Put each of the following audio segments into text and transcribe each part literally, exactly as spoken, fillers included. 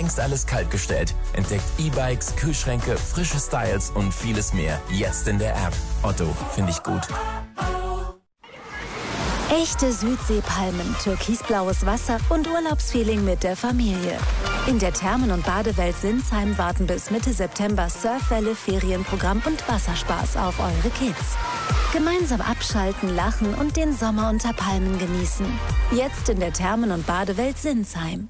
längst alles kaltgestellt. Entdeckt E-Bikes, Kühlschränke, frische Styles und vieles mehr. Jetzt in der App. Otto, finde ich gut. Echte Südseepalmen, türkisblaues Wasser und Urlaubsfeeling mit der Familie. In der Thermen- und Badewelt Sinsheim warten bis Mitte September Surfwelle, Ferienprogramm und Wasserspaß auf eure Kids. Gemeinsam abschalten, lachen und den Sommer unter Palmen genießen. Jetzt in der Thermen- und Badewelt Sinsheim.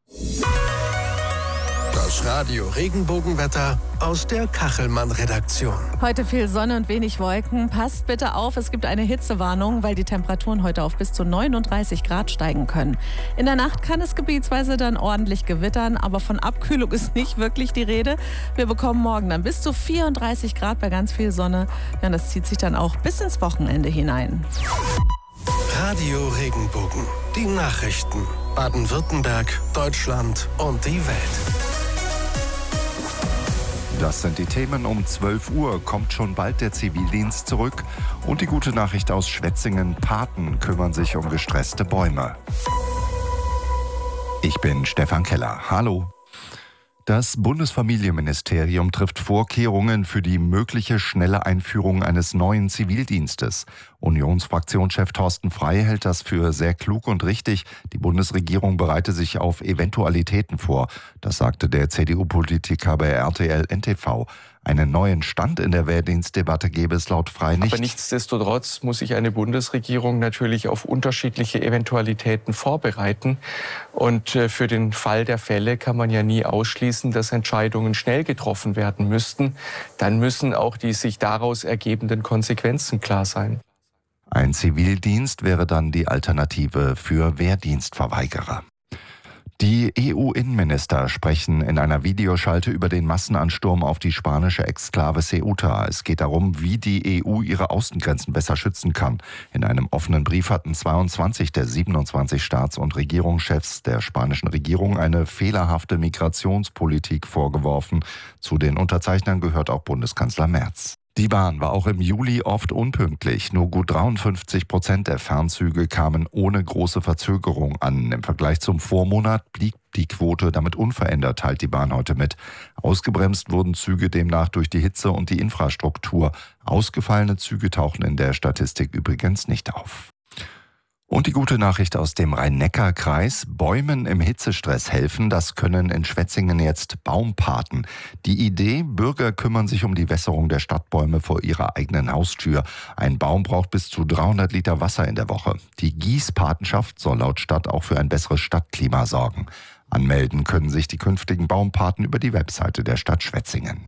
Das Radio Regenbogenwetter aus der Kachelmann-Redaktion. Heute viel Sonne und wenig Wolken. Passt bitte auf, es gibt eine Hitzewarnung, weil die Temperaturen heute auf bis zu neununddreißig Grad steigen können. In der Nacht kann es gebietsweise dann ordentlich gewittern, aber von Abkühlung ist nicht wirklich die Rede. Wir bekommen morgen dann bis zu vierunddreißig Grad bei ganz viel Sonne. Ja, und das zieht sich dann auch bis ins Wochenende hinein. Radio Regenbogen, die Nachrichten. Baden-Württemberg, Deutschland und die Welt. Das sind die Themen um zwölf Uhr. Kommt schon bald der Zivildienst zurück. Und die gute Nachricht aus Schwetzingen: Paten kümmern sich um gestresste Bäume. Ich bin Stefan Keller. Hallo. Das Bundesfamilienministerium trifft Vorkehrungen für die mögliche schnelle Einführung eines neuen Zivildienstes. Unionsfraktionschef Thorsten Frey hält das für sehr klug und richtig. Die Bundesregierung bereite sich auf Eventualitäten vor. Das sagte der C D U-Politiker bei R T L N T V. Einen neuen Stand in der Wehrdienstdebatte gäbe es laut Frey nicht. Aber nichtsdestotrotz muss sich eine Bundesregierung natürlich auf unterschiedliche Eventualitäten vorbereiten. Und für den Fall der Fälle kann man ja nie ausschließen, dass Entscheidungen schnell getroffen werden müssten. Dann müssen auch die sich daraus ergebenden Konsequenzen klar sein. Ein Zivildienst wäre dann die Alternative für Wehrdienstverweigerer. Die E U-Innenminister sprechen in einer Videoschalte über den Massenansturm auf die spanische Exklave Ceuta. Es geht darum, wie die E U ihre Außengrenzen besser schützen kann. In einem offenen Brief hatten zweiundzwanzig der siebenundzwanzig Staats- und Regierungschefs der spanischen Regierung eine fehlerhafte Migrationspolitik vorgeworfen. Zu den Unterzeichnern gehört auch Bundeskanzler Merz. Die Bahn war auch im Juli oft unpünktlich. Nur gut dreiundfünfzig Prozent der Fernzüge kamen ohne große Verzögerung an. Im Vergleich zum Vormonat blieb die Quote damit unverändert, teilt die Bahn heute mit. Ausgebremst wurden Züge demnach durch die Hitze und die Infrastruktur. Ausgefallene Züge tauchen in der Statistik übrigens nicht auf. Und die gute Nachricht aus dem Rhein-Neckar-Kreis: Bäumen im Hitzestress helfen, das können in Schwetzingen jetzt Baumpaten. Die Idee: Bürger kümmern sich um die Wässerung der Stadtbäume vor ihrer eigenen Haustür. Ein Baum braucht bis zu dreihundert Liter Wasser in der Woche. Die Gießpatenschaft soll laut Stadt auch für ein besseres Stadtklima sorgen. Anmelden können sich die künftigen Baumpaten über die Webseite der Stadt Schwetzingen.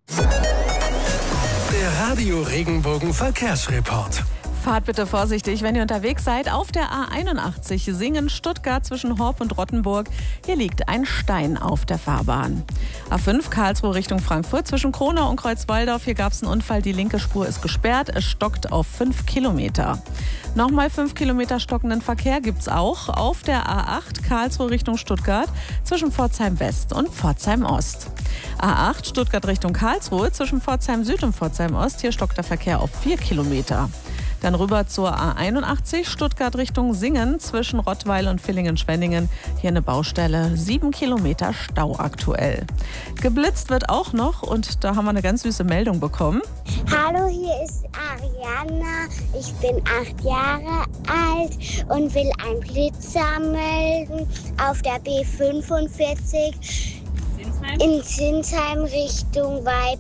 Der Radio Regenbogen Verkehrsreport. Fahrt bitte vorsichtig, wenn ihr unterwegs seid. Auf der A einundachtzig Singen-Stuttgart zwischen Horb und Rottenburg. Hier liegt ein Stein auf der Fahrbahn. A fünf Karlsruhe Richtung Frankfurt zwischen Kronau und Kreuzwaldorf. Hier gab es einen Unfall. Die linke Spur ist gesperrt. Es stockt auf fünf Kilometer. Nochmal fünf Kilometer stockenden Verkehr gibt's auch auf der A acht Karlsruhe Richtung Stuttgart zwischen Pforzheim West und Pforzheim Ost. A acht Stuttgart Richtung Karlsruhe zwischen Pforzheim Süd und Pforzheim Ost. Hier stockt der Verkehr auf vier Kilometer. Dann rüber zur A einundachtzig Stuttgart Richtung Singen zwischen Rottweil und Villingen-Schwenningen. Hier eine Baustelle, sieben Kilometer Stau aktuell. Geblitzt wird auch noch und da haben wir eine ganz süße Meldung bekommen. Hallo, hier ist Ariana. Ich bin acht Jahre alt und will einen Blitzer melden auf der B fünfundvierzig in Sinsheim Richtung Weib.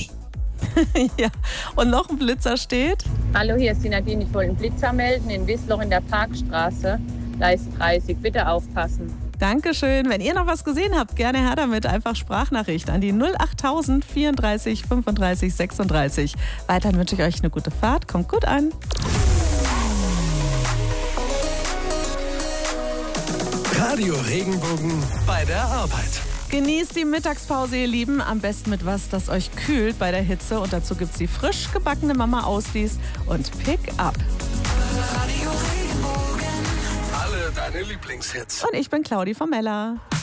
Ja, und noch ein Blitzer steht. Hallo, hier ist die Nadine. Ich wollte einen Blitzer melden in Wissloch in der Parkstraße. Leiste dreißig. Bitte aufpassen. Dankeschön. Wenn ihr noch was gesehen habt, gerne her damit. Einfach Sprachnachricht an die null achttausend vierunddreißig fünfunddreißig sechsunddreißig. Weiterhin wünsche ich euch eine gute Fahrt. Kommt gut an. Radio Regenbogen bei der Arbeit. Genießt die Mittagspause, ihr Lieben. Am besten mit was, das euch kühlt bei der Hitze. Und dazu gibt's die frisch gebackene Mama Ausdies und Pick Up. Radio Regenbogen. Alle deine Lieblingshits. Und ich bin Claudi von Mella.